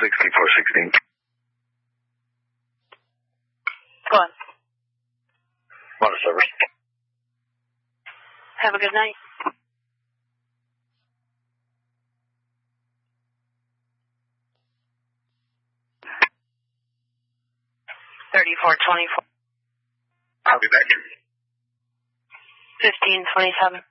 6416. Go on. Motor service. Have a good night. $34.24. I'll be back. $15.27.